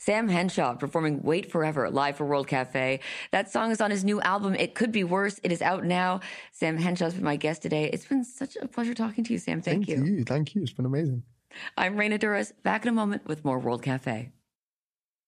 Sam Henshaw performing Wait Forever live for World Cafe. That song is on his new album, It Could Be Worse. It is out now. Sam Henshaw's been my guest today. It's been such a pleasure talking to you, Sam. Thank you. Thank you. It's been amazing. I'm Reina Douras, back in a moment with more World Cafe.